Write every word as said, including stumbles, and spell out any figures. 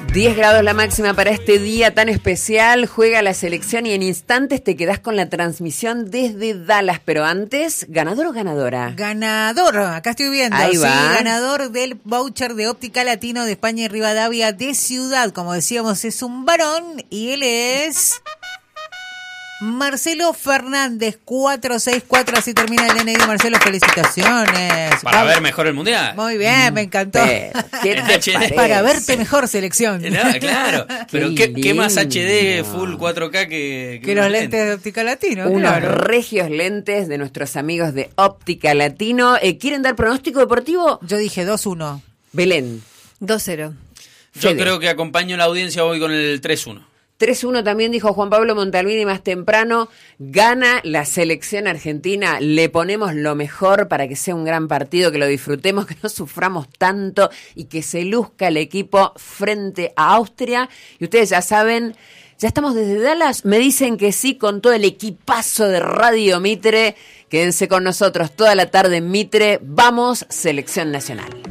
diez grados la máxima para este día tan especial. Juega la selección y en instantes te quedás con la transmisión desde Dallas. Pero antes, ¿ganador o ganadora? Ganador, acá estoy viendo. Ahí sí, va. Ganador del voucher de Óptica Latino de España y Rivadavia de Ciudad. Como decíamos, es un varón y él es Marcelo Fernández, cuatro seis cuatro, así termina el N I de Marcelo, felicitaciones. Para Vamos. ver mejor el mundial. Muy bien, me encantó. Pero, ¿qué te H D. parece? Para verte mejor, selección. No, claro, pero Qué ¿qué, qué más H D lindo. full cuatro K que, Que los lentes de Óptica Latino. Unos claro. regios lentes de nuestros amigos de Óptica Latino. Eh, ¿Quieren dar pronóstico deportivo? Yo dije dos uno. Belén. dos cero. Yo Fede. creo que acompaño a la audiencia, voy con el tres uno. tres uno también dijo Juan Pablo Montalvini más temprano. Gana la selección argentina. Le ponemos lo mejor para que sea un gran partido, que lo disfrutemos, que no suframos tanto y que se luzca el equipo frente a Austria. Y ustedes ya saben, ya estamos desde Dallas. Me dicen que sí con todo el equipazo de Radio Mitre. Quédense con nosotros toda la tarde en Mitre. Vamos, Selección Nacional.